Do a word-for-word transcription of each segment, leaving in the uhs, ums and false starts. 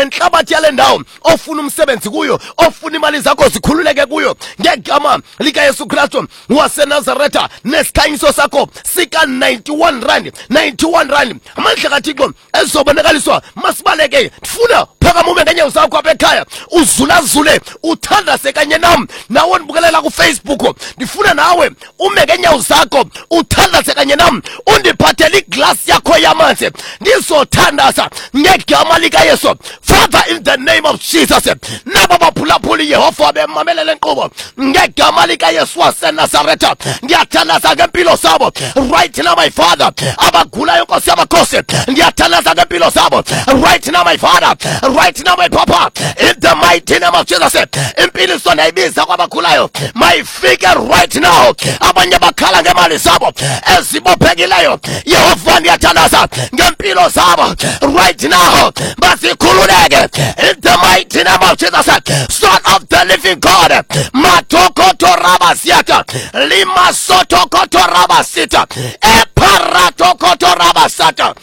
enhlabathi yale ndawo ofuna umsebenzi kuyo, ofuna imali zakho zikhululeke kuyo, ngegama lika Yesu Kristu waseNazaretha, nesikhanyiso sakho sika ninety-one rand ninety-one rand amandla kaThixo ezobonakaliswa masibaleke. Ndifuna phakama ume ngenyawo zakho apha ekhaya, uzulazule uthandaze kanye nam nawe ndibukelela ku Facebook. Ndifuna nawe ume ngenyawo zakho uthandaze kanye nam, undiphathele iglasi yakho yamanzi ndizothandaza ngegama lika Yesu. Father, in the name of Jesus, naba baphulaphuli Yehova bemamelele nkqubo ngegama lika Yesu waseNazaretha, ndiyathandaza ngempilo zabo right now my Father. Abagulayo Nkosi yamakhosi ndiyathandaza ngempilo zabo right now my Father, right now my Papa, in the mighty name of Jesus. Impiliso nayibiza kwabagulayo mayifike right now. Abanye bakhala ngemali zabo ezibophekileyo, Yehova ndiyathandaza ngempilo zabo right now, basikhululeke in the mighty name of Jesus, Son of the living God. Matokoto rabasiata lima sotokoto rabasita eparatokoto rabasata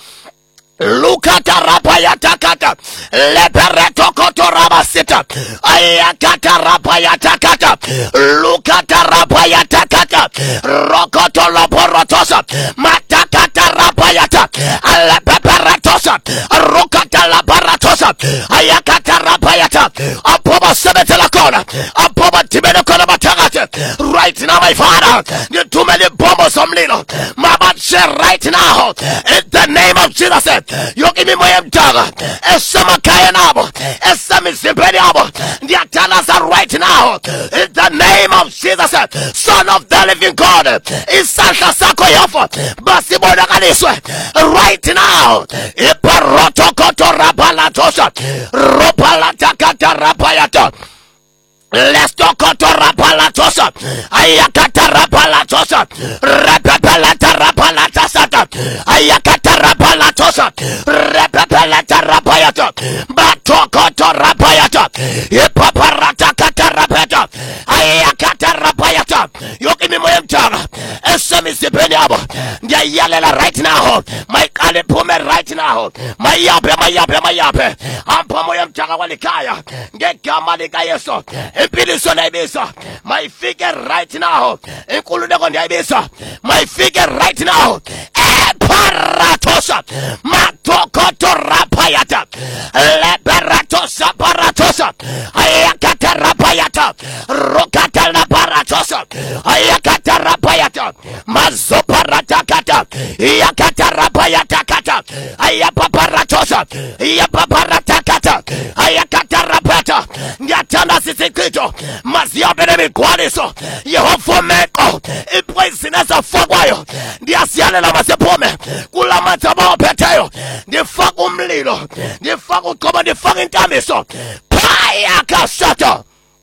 Lukata rapayata kata lepereto koto rabasita ayakata rapayata kata lukata rapayata kata rokoto laporotosa matakata rapayata alepeperatosa rokata laparatosa ayakata rapayata apoba sebetela kona apoba tibene kona matagate right now my Father. You too many bombs from little mabache right now in the name of Jesus. Yokimi moye mtaga esama kaya nabo esami simpeni abo ndiyathandaza right now in the name of Jesus, Son of the living God. Isandla sakho Yehova basibonakaliswe right now. Iparoto koto rapalatosha ropalatakata rapayata lesto koto rapalatosa ayakata rapalatosa repepelata rapalatasata ayakata rapalatosa repepelata rapayata batokoto rapayata ipaparata kata rapayata ayakata rapayata yokimi moye mtanga esemi sipeni abo ndiyayalela right now maikale pume right now mayape mayape mayape ampa moye mtanga walikaya ngegama lika Yesu. Impiliso naibisa mayifike right now. Inkululeko ndiyayibisa mayifike right now. Eparatosa matokoto rapayata leperatosa paratosa ayakata rapayata rokata laparatosa ayakata rapayata mazoparata kata ayakata rapayata kata ayapaparatosa ayapaparata kata ayakata rapata nyatana sisikito maziyabene mikwaniso Yehova meko ipoisineza fakwayo ndiyasiyalela masephume kula mathaba ophetheyo ndifaka umlilo ndifaka uqoba ndifaka intamiso phaya kasata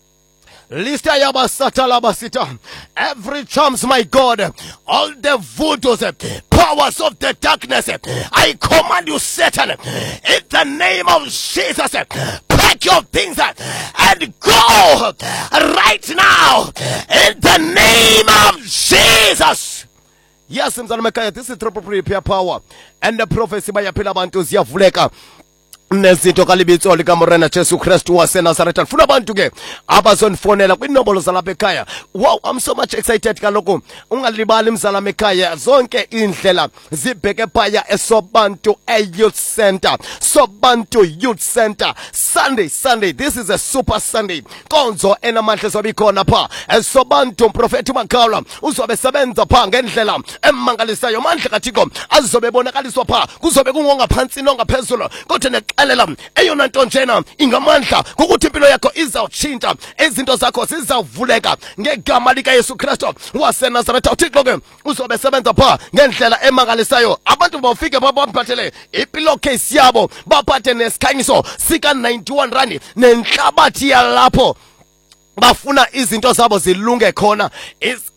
Lista yabasata labasita. Every charms, my God, all the voodoos, powers of the darkness, I command you, Satan, in the name of Jesus, pack your things and go right now in the name of Jesus. Yes, this is triple prepare power and the prophecy by Apilabantu Ziavuleka. Nesito kalibitso lika Morena Jesu Kristu waseNazaretha. Ndifuna abantu ke abazonfonela kwinombolo zalapha ekhaya. Wow, I'm so much excited kaloku. Ungalibali mzalama ekhaya. Zonke indlela zibheke phaya eSobantu Youth Center. Sobantu Youth Center. Sunday, Sunday. This is a super Sunday. Konzo enamandla zobikhona pha. eSobantu Prophet Makhaula uzobe sebenza pha ngendlela emangalisayo. Mandla kaThixo azobe bonakaliswa pha. Kuzobe kungongaphansi nongaphezulu. Kodwa elela eyona nto njena ingamandla ukuthi impilo yakho izawutshintsha, izinto zakho zizawuvuleka ngegama lika Yesu Kristu waseNazaretha. uThixo ke uzobe sebenza pha ngendlela emangalisayo. Abantu bawufike babaphathele impilo case yabo, baphathe nesikhanyiso sika ninety-one rand nenhlabathi yalapho bafuna izinto zabo zilunge khona. Is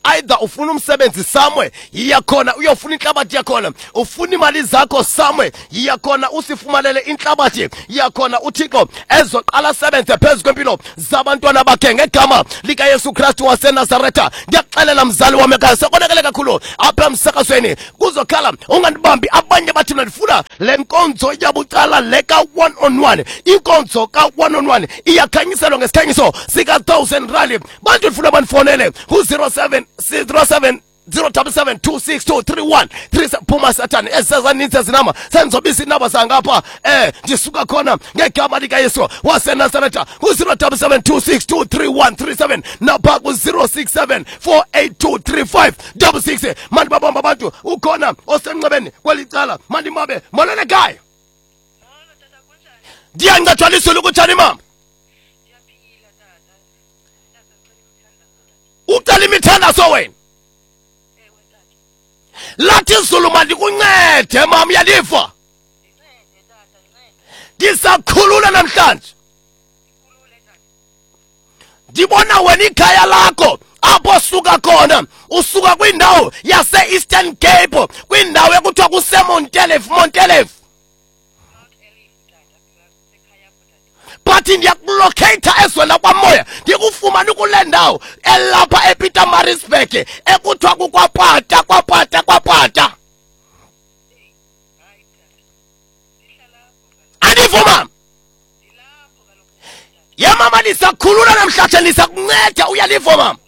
either ufuna umsebenzi somewhere yiya khona uyofuna inhlabathi yakhona, ufuna imali zakho somewhere yiya khona usifumanele inhlabathi yakhona. uThixo ezoqala sebenze phezu kwempilo zabantwana bakhe ngegama lika Yesu Kristu waseNazaretha. Ngiyakuxelela mzali wami ekhaya, sekonakele kakhulu apha emsakazweni, kuzokhala unganibambi. Abanye bathi ndifuna le nkonzo yabucala le ka one on one, inkonzo ka one on one iyakhanyiselwa ngesikhanyiso sika one thousand rand. Bantu ndifuna bandifonele ku zero seven zero seven zero seven seven two six two three one three seven. Phuma Sathane esezaninzi ezinama senzobisa inaba zangapha eh ndisuka khona ngegama lika Yesu waseNazaretha ku zero seven seven two six two three one three seven napha ku zero six seven four eight two three five six six. Mandi babamba abantu ukhona osenqebeni kwelicala mandi mabe molele ekhaya. Ndiyancatshalisula ukuthani mama? Ucela imithandazo wena. Lathi izulu mandikuncede mama, yalifa. Ndisakhulula namhlanje. Ndibona wena ikhaya lakho apho suka khona, usuka kwindawo yase Eastern Cape, kwindawo ekuthiwa kuseMontelef Montelef. But ndiyakulocate ezweni kwamoya, ndikufumana kule ndawo elapha ePietermaritzburg ekuthiwa kukwapata kwapata kwapata. Andivuma ya mama, nisakhulula namhlanje, nisakunceda, uyaliva mama.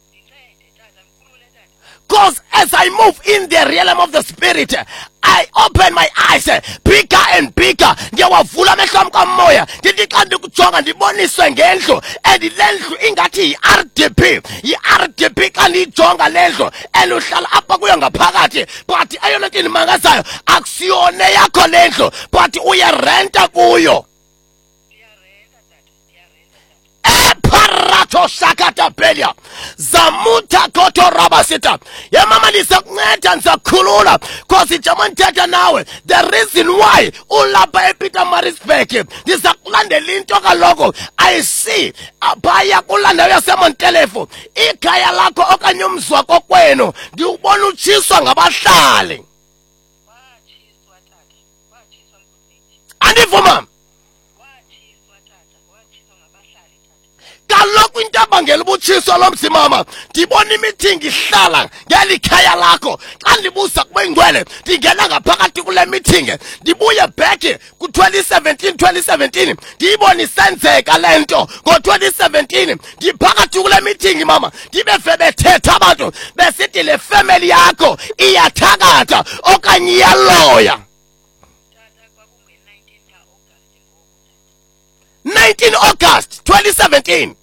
Because as I move in the realm of the spirit, I open my eyes bigger and bigger. Ndiyawavula amehlo ami kamoya, ndithi xa ndikujonga ndiboniswe ngendlu, and le ndlu ingathi yi-R D P, yi-R D P xa ndiyijonga le ndlu and uhlala apha kuyo ngaphakathi. But eyona nto indimangazayo akusiyona yakho le ndlu, but uyarenta kuyo. Eparato shakata belia zamuta koto rabasita. Ya mama nisakunceda nisakhulula, cause ijamanthetha nawe the reason why ulapha ePietermaritzburg. Ndisakulandela into kaloku I see abaya kulanda yaseMontelef, ikhaya lakho okanye umzi wako kwenu ndiubona utshiswa ngabahlali. Andivuma kaloku into abangela ubutshiso lomzi mama, ndibona imithingi ihlala ngeli khaya lakho. Xa ndibuza kube ngcwele ndingena ngaphakathi kule mithingi, ndibuye back ku twenty seventeen twenty seventeen ndiyibona isenzeka le nto. Ngo twenty seventeen ndiphakathi kule mithingi mama, ndibe bethetha abantu besithi le family yakho iyathakatha okanye iyaloya. nineteen August twenty seventeen.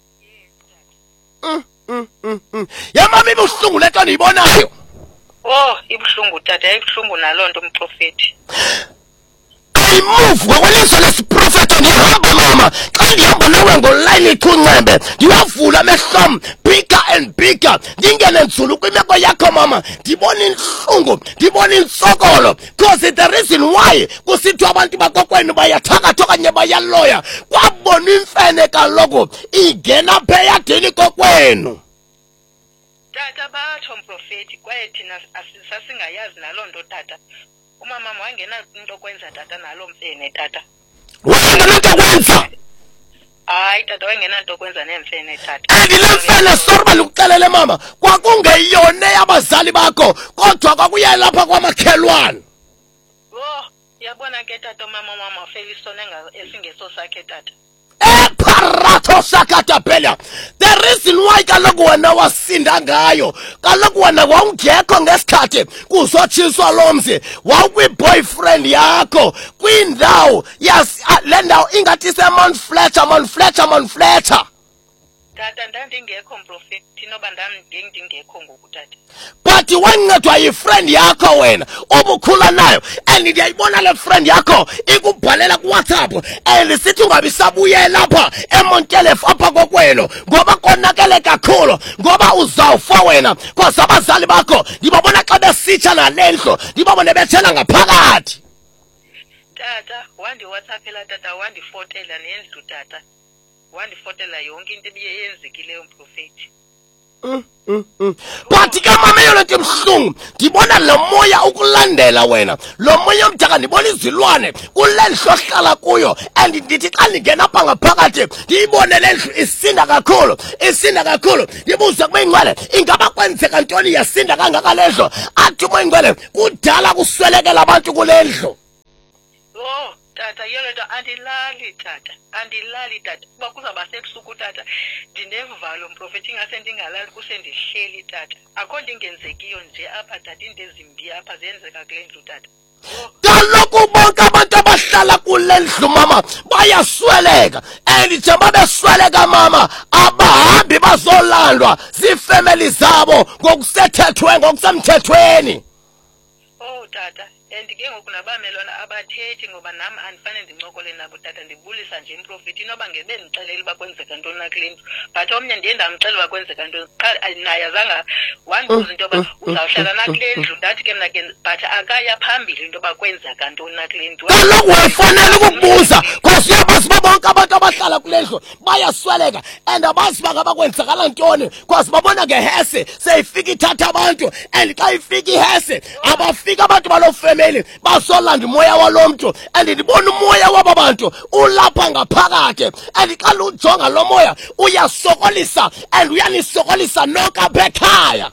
Mm, mm, mm, mm. Ya mama ibuhlungu le nto ndiyibonayo. Oh, ibuhlungu tata, ibuhlungu naloo nto umprofeti. I move ngokwelizwe lesiprofethi, ndihamba mama. Xa ndihamba nawe ngolayini ichuncembe ndiyavula amehlo bigger and bigger, ndingene nzulu kwimeko yakho mama. Ndibona inhlungu, ndibona intsokolo, because the reason why kusithiwa abantu bakokwenu bayathakatha okanye bayaloya, kwabona imfene kaloku ingena apha eyadini kokwenu. Tata batsho mprofeti, kwaye thina sasingayazi naloo nto tata. Umama wangena into kwenza tata nalo mfene tata. Wangena into kwenza? Hayi tata, wangena into kwenza nemfene tata. Andile mfene sorba lukuxelele mama, kwakungeyona yabazali bakho kodwa kwakuye lapha kwamakhelwane. Oh, yabona ke tata mama mama Felisone esingeso sakhe tata. Eparato sakatapelia. The reason why kaloku wena wasinda ngayo, kaloku wena wawungekho ngesikhathi kuzotshiswa lo mzi, wawukwi-boyfriend yakho kwindawo le ndawo ingathi iseMount Fletcher Mount Fletcher Mount Fletcher. Tata ndandingekho mprofeti, noba ndandingekho ngoku tata. But wancedwa yi-friend yakho wena obukhula nayo, and ndiyayibona le friend yakho ikubhalela kuWhatsApp and sithi ungabisabuyela lapha eMontelef apha kokwelo ngoba konakele kakhulu, ngoba uzawufa wena. Cause abazali bakho ndibabona xa besitsha nale ndlu, ndibabone bethela ngaphakathi. Tata wandiwhatsappela tata, wandifotela nendlu tata, wandifotela yonke into ebiyenzekileyo mprofeti. but ke mama yona ke mhlungu ndibona lo moya ukulandela wena lo moya omdaka ndibona izilwane kulendlu ohlala kuyo and ndithi xa ndingena apha ngaphakathi ndiyibone le ndlu isinda kakhulu isinda kakhulu ndibuze kube ingcwele ingaba kwenzeka ntoni yasinda kangaka le ndlu athi umoya ingcwele kudala kuswelekela abantu kule ndlu. Oh tata yelo nto andilali tata andilali tata kuba kuzawuba sebusuku tata ndinevalo mprofethi ingase ndingalali kusendihleli tata akho nto ingenzekiyo nje apha tata into ezimbi apha zenzeka kule ndlu tata. Kaloku bonke abantu abahlala kule ndlu mama bayasweleka and njengoba besweleka mama abahambi bazolandwa ziifemeli zabo ngokusemthethweni ngokusemthethweni. Oh tata and ke ngoku nabamelwana abathethi ngoba nami andifane ndincokole nabo tata ndibulisa nje improfethi inoba ngebe ndixelele uba kwenzeka ntoni na kule ndlu but omnye ndiye ndamxelela uba kwenzeka ntoni qha naye azange wandibuza into yoba uzawuhlala na kule ndlu ndathi ke mna ke but akaya phambili into yoba kwenzeka ntoni na kule ndlu. Kaloku wafanele ukukubuza because uyabazi uba bonke abantu abahlala kule ndlu bayasweleka and abazi uba ngaba kwenzakala ntoni because babona ngehese seyifika ithatha abantu and xa ifika ihese abafika abantu baloo family basolanda umoya walo mntu and ndibona umoya waba bantu ulapha ngaphakathi and xa lujonga lo moya uyasokolisa and uyanisokolisa nonke apha ekhaya.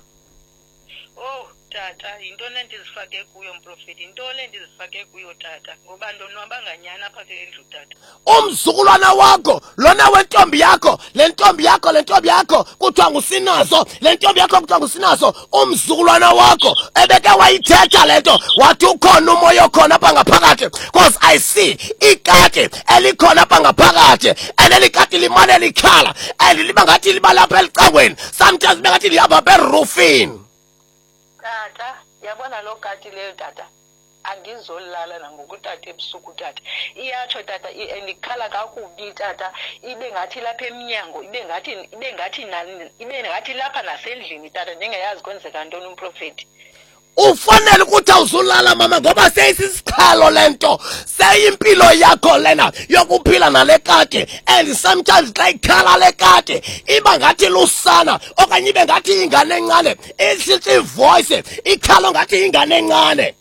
Oh tata yintoni endizifake kuyo mprofethi yintoni endizifake kuyo tata ngoba ndonwaba nganyana apha kule ndlu tata. Umzukulwana wakho lona wentombi yakho le ntombi yakho le ntombi yakho kuthiwa ngusinazo le ntombi yakho kuthiwa ngusinazo umzukulwana wakho ebeke wayithetha le nto wathi ukhona umoya okhona apha ngaphakathi because I see ikati elikhona apha ngaphakathi and elikati limane likhala and liba ngathi liba lapha elicangweni sometimes libe ngathi lihamba apha erufini. Tata yabona lo kati leyo tata angizolala nangoku tata ebusuku tata iyatsho tata andikhala kakubi tata ibe ngathi lapha emnyango ibe ngathi ibe ngathi ibe ngathi lapha nasendlini tata ndingayazi kwenzeka ntoni umprofethi. Ufanele ukuthi awuzulala mama ngoba seyisisikhalo lento seyimpilo yakho lena yokuphila nale kati and sometimes xa ikhala le kati iba ngathi lusana okanye ibe ngathi ingane encane isithi voice ikhala ngathi ingane encane.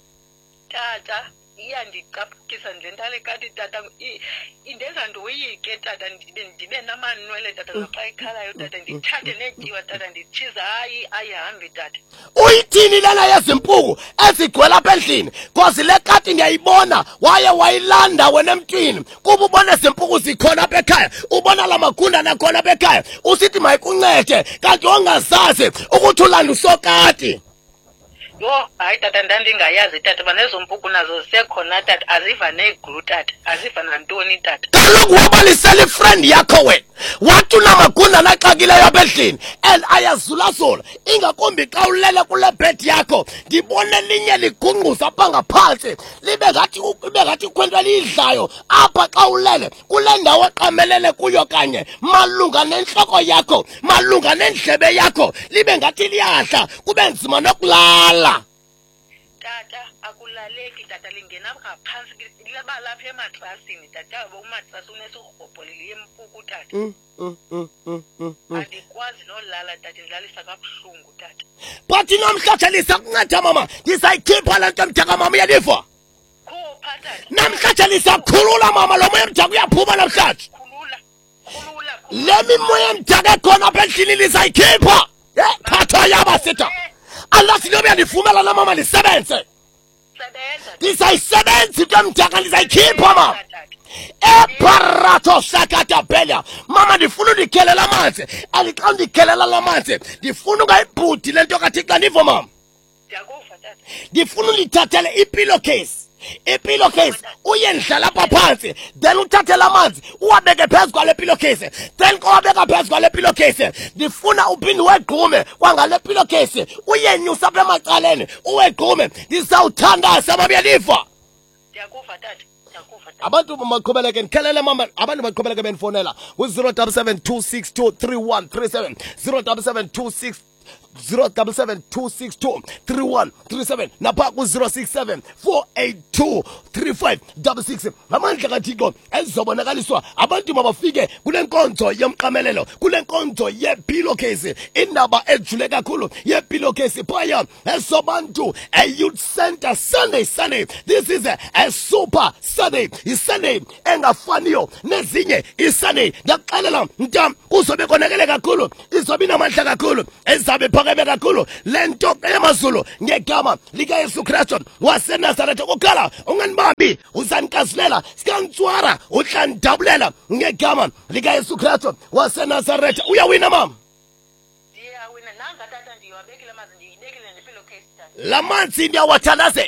Tata iyandicaphukisa nje ntale kati tata indenza ndoyike tata ndibe ndibe namanwele tata naxa ikhalayo tata ndithathe nediwa tata nditshiza hayi ayihambi tata. Uyithini lena yezimpuku ezigcwela apha endlini because le kati ndiyayibona waye wayilanda wena emntwini kuba ubona ezimpuku zikhona apha ekhaya ubona la magunda nakhona apha ekhaya usithi mayikuncede kanti ongazazi ukuthi ulanda usokati. Yo hayi tata ndandingayazi tata banezo mpuku nazo zisekhona tata aziva neglu tata aziva nantoni tata. Kaloku wabalisela ifriend yakho wena wathi unamagunda naxakileyo apha endlini and ayazulazula ingakumbi xa ulele kule bed yakho ndibone linye ligungquza apha ngaphansi libe ngathi ibe ngathi ikhwento eliyidlayo apha xa ulele kule ndawo eqamelele kuyo kanye malunga nentloko yakho malunga nendlebe yakho libe ngathi liyahla kube nzima nokulala. Tata akulaleki tata lingena ngaphansi laba lapha ematrasini tata umatrasi unesirhobholile yempuku tata. Andikwazi nolala tata ndidlalisa kabuhlungu tata. But namhlanje lisakunceda mama ndisayikhipha le nto emdaka mama uyaliva. Khupha tata. Namhlanje lisakhulula mama lo moya emdaka uyaphuma namhlanje. Khulula khulula. Le mimoya emdaka ekhona apha endlini lisayikhipha. Eh phatha yaba sitha. Alazi lobe yandivumela na mama lisebenze. Sebenza. Ndisayisebenza into emdaka ndisayikhipha mama. Eparato sakata bela mama ndifuna undikhelela amanzi alixa ndikhelela lamanzi ndifuna ungayibhudi le nto kaThixo ndivo mama. Ndiyakuva tata. Ndifuna undithathele ipillowcase ipillowcase uyendlala apha phansi then uthathele amanzi uwabeke phezu kwale pillowcase then kowabeka phezu kwale pillowcase ndifuna uphinde uwegqume kwangale pillowcase uyenyusa apha emacaleni uwegqume ndizawuthandaza mama uyaliva. Ndiyakuva tata. Abantu baqhubeleke ndikhelele mama abantu baqhubeleke bendifonela ku zero seven seven two six two three one three seven zero seven seven two six zero seven seven two six two three one three seven napha ku zero six seven four eight two three five six six. Ngamandla kaThixo ezizobonakaliswa abantu mabafike kule nkonzo yomqamelelo, kule nkonzo ye-pillowcase, indaba ejule kakhulu ye-pillowcase phaya esobantu a youth center Sunday Sunday. This is a, a super Sunday, iSunday engafaniyo nezinye iSunday. Ngiyakuxelela mntam kuzobe konakele kakhulu, izobe inamandla kakhulu, ezabe phakeme kakhulu lento yamaZulu ngegama likaYesu Kristu waseNazaretha. Ukhala unganibabi uzanikasilela sikantswara uhlandabulela ngegama likaYesu Kristu waseNazaretha. Uyawina mama. Ndiyawina nanga tata, ndiwabekile amazi, ndiyibekile ne-pillowcase tata. Lamanzi ndiyawathandazela,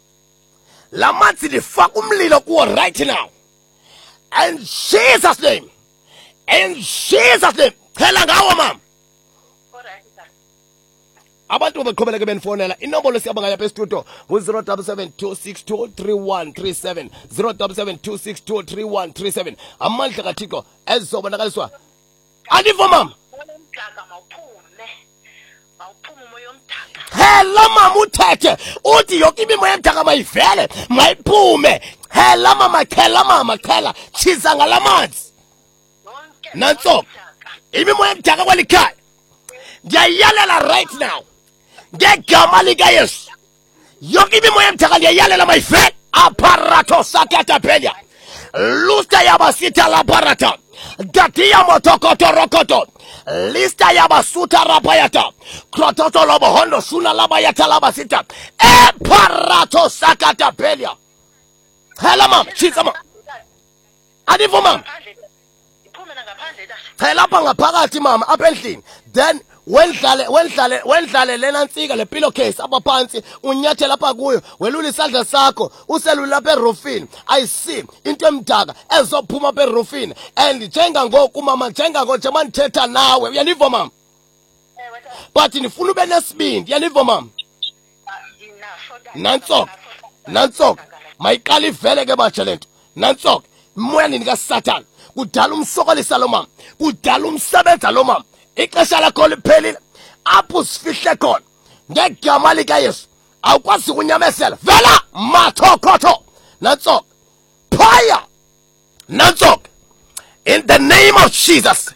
lamanzi ndifaka umlilo kuwo right now in Jesus name, in Jesus name. Phela ngawo mama. Alright tata. Abantu beqhubeleke benifonela, inombolo siyabanga yapha estudio ngu zero seven seven two six two three one three seven zero seven seven two six two three one three seven. Amandla kaThixo ezizobonakaliswa. Andifo mama. Umdaka mawuphume, mawuphume umoya omdaka. Hela mama uthethe uthi yonke imimoya emdaka mayivele mayiphume. Hela mama, khela mama, khela chiza ngalamanzi. Yonke Nanso imimoya emdaka kwalikhaya ndiyayalela right now ngegama likaYesu. Yonke imimoya emdaka ndiyayalela mayivele. Aparato sakatapelia lusta yabasita laparata datia motokoto rokoto lista yabasuta rapayata krototo lobo hondo suna labayata labasita eparato sakatapelia. Hela mama chiza mama. Andifo mama. iphume nangaphandle tata. Phela lapha ngaphakathi mama apha endlini, then wendlale wendlale wendlale lena nsika le pillowcase apha phansi unyathela lapha kuyo, welula isandla sakho uselula lapha erofini. I see into emdaka ezophuma apha erofini, and njenga ngoku mama, njenga ngoku njengoba ndithetha nawe, uyaniva mama, Ewe tata. but ndifuna ube nesibindi, uyaniva mama. Ndinasho tata. Nantsok nantsok mayiqala ivele ke batsha lento. Nantsok moyeni kaSathane kudala umsokolisa lo mama, kudala umsebenza lo mama. Ixesha lakho liphelile apho sifihle khona ngegama likaYesu. Awukwazi ukunyamezela vela mathokotho nantsok phaya nantsok in the name of Jesus,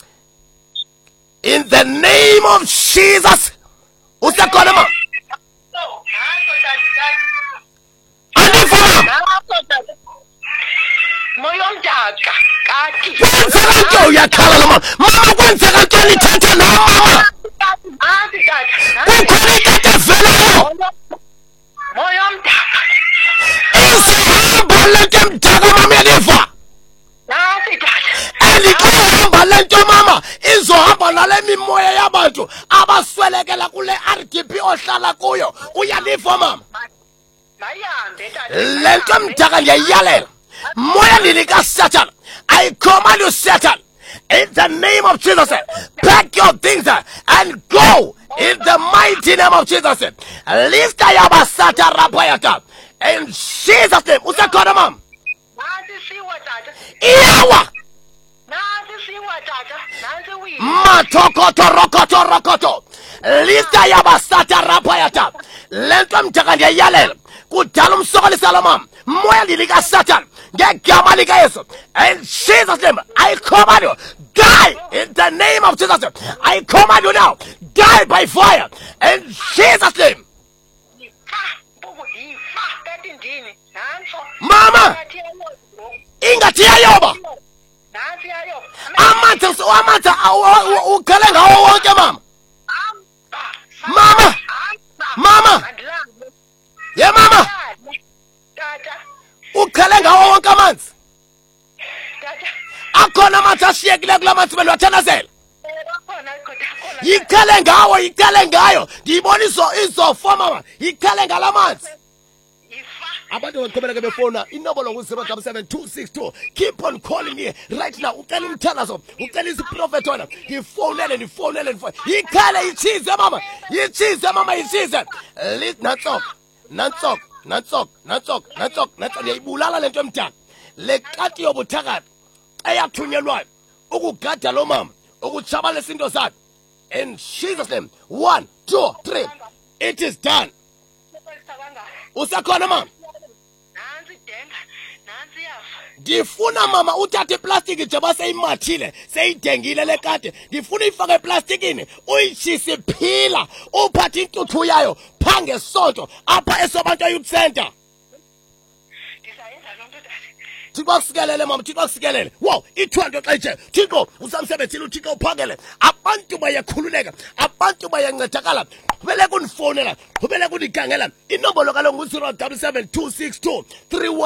in the name of Jesus. Usekhona mama. Nanso tata, tata. Andifo mama. Nanso tata. Moya omdaka kathi. Kwenzeka nto uyakhala lo mama. Mama kwenzeka nto nithetha lo mama. Anti tata. Kukhona ikade velayo. Moya omdaka. Isihamba lento emdaka mama, yaniva. Nansi tata. Elixahamba lento mama izohamba nale mimoya yabantu abaswelekela kule R D P ohlala kuyo. Uyaniva mama. Mayihambe tata. Lento emdaka ndiyayiyalela. Moya lilika Satan, I command you Satan, in the name of Jesus, pack your things and go in the mighty name of Jesus. Lift yabasata rapayata in Jesus name. Usekhona mama. Nansi siwa tata. Iyawa Nansi siwa tata. Nansi wini. matokoto rokoto rokoto. Lift yabasata rapayata. Lento mdaka ndiyayalela kudala umsokolisa lo mama. Moya lilika Satan ngegama likaYesu, in Jesus name I command you, die in the name of Jesus. I command you now, die by fire in Jesus name. Ifa. Buku ifa. Kati ndini. Nanso. Mama Kati yayo. ingathi yayoba Nansi yayo. amanzi amanzi ukhele ngawo wonke mama. Mama. Mama. Ye mama Tata. ukhele ngawo wonke amanzi. Tata. Akhona amanzi ashiyekile kula manzi belwathandazela. Bakhona kodwa khona. Yikhele ngawo, yikhele ngayo. Ndiyibona izo izofo mama, yikhele ngalamanzi. Ifa. Abantu baqhubeka befona inombolo ngu zero seven seven two six two. Keep on calling me right now. Ucela imthalazo, ucela isiprofeti wena. Ngifonele, ngifonele, ngifonele. Yikhele ichize mama, yichize mama, yichize. Lit nantsok, nantsok, nantsok, nantsok, nantsok, nantsok. Ndiyayibulala lento emdaka. Le qati yobuthakathi eyathunyelwayo ukugada lo mama, ukutshabalisa into zakhe. In Jesus' name. One, two, three. It is done. Usakhona mama? Nansi denga, nansi yafa. Ndifuna mama uthathe iplastiki njengoba seyimathile seyidengile le kade, ndifuna uyifake eplastikini uyitshise phila uphathe intuthu yayo phaa ngesonto apha esobantu youth center. Ndisayenza loo nto tata. Thixo akusikelele mama, Thixo akusikelele. Wow, i-two hundred xa itshe. Thixo usamsebenzile, uThixo uphakele. Abantu bayakhululeka, abantu bayancedakala. Ubeleka undifowunela, ubeleka undikhangela. Inombolo kaloku ngu zero double seven two six two three one